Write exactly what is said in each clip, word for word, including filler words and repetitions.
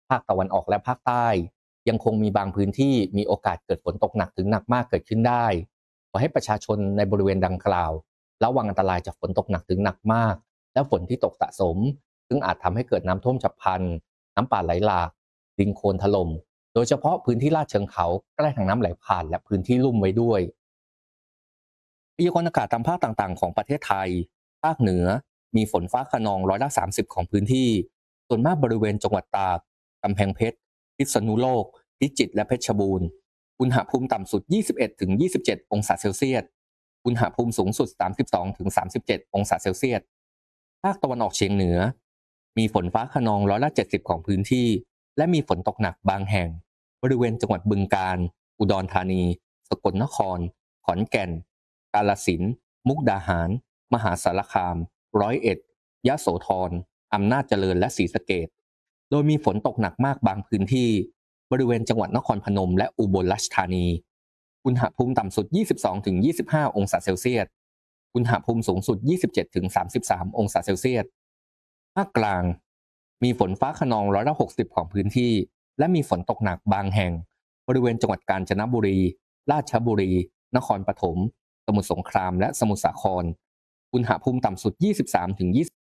ภาคตะวันออกและภาคใต้ยังคงมีบางพื้นที่มีโอกาสเกิดฝนตกหนักถึงหนักมากเกิดขึ้นได้ขอให้ประชาชนในบริเวณดังกล่าวระวังอันตรายจากฝนตกหนักถึงหนักมากและฝนที่ตกสะสมซึ่งอาจทำให้เกิดน้ำท่วมฉับพลันน้ำป่าไหลหลากดินโคลนถล่มโดยเฉพาะพื้นที่ลาดเชิงเขาใกล้ทางน้ำไหลผ่านและพื้นที่ลุ่มไว้ด้วยพยากรณ์อากาศตามภาคต่างๆของประเทศไทยภาคเหนือมีฝนฟ้าคะนองร้อยละสามสิบของพื้นที่ส่วนมากบริเวณจังหวัดตากกำแพงเพชรพิษณุโลกพิจิตรและเพชรบูรณ์อุณหภูมิต่ำสุด ยี่สิบเอ็ดถึงยี่สิบเจ็ด องศาเซลเซียสอุณหภูมิสูงสุด สามสิบสองถึงสามสิบเจ็ด องศาเซลเซียสภาคตะวันออกเฉียงเหนือมีฝนฟ้าคะนองร้อยละเจ็ดสิบของพื้นที่และมีฝนตกหนักบางแห่งบริเวณจังหวัดบึงกาฬอุดรธานีสกลนครขอนแก่นกาฬสินธุ์มุกดาหารมหาสารคามร้อยเอ็ดยโสธรอำนาจเจริญและศรีสะเกษโดยมีฝนตกหนักมากบางพื้นที่บริเวณจังหวัดนครพนมและอุบลราชธานีอุณหภูมิต่ำสุด ยี่สิบสองถึงยี่สิบห้า องศาเซลเซียสอุณหภูมิสูงสุด ยี่สิบเจ็ดถึงสามสิบสาม องศาเซลเซียสภาคกลางมีฝนฟ้าคะนองร้อยละหกสิบของพื้นที่และมีฝนตกหนักบางแห่งบริเวณจังหวัดกาญจนบุรีราชบุรีนครปฐมสมุทรสงครามและสมุทรสาครอุณหภูมิต่ำสุด ยี่สิบสามถึงยี่สิบ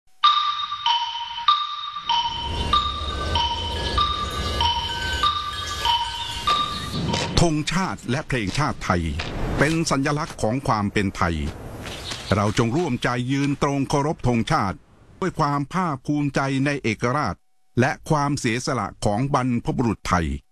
ธงชาติและเพลงชาติไทยเป็นสัญลักษณ์ของความเป็นไทยเราจงร่วมใจยืนตรงเคารพธงชาติด้วยความภาคภูมิใจในเอกราชและความเสียสละของบรรพบุรุษไทย